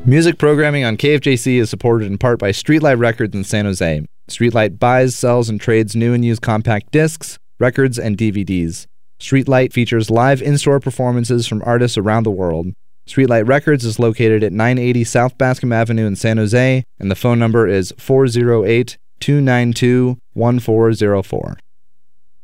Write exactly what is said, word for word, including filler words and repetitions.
Music programming on K F J C is supported in part by Streetlight Records in San Jose. Streetlight buys, sells, and trades new and used compact discs, records, and D V Ds. Streetlight features live in-store performances from artists around the world. Streetlight Records is located at nine eighty South Bascom Avenue in San Jose, and the phone number is four oh eight, two nine two, one four oh four.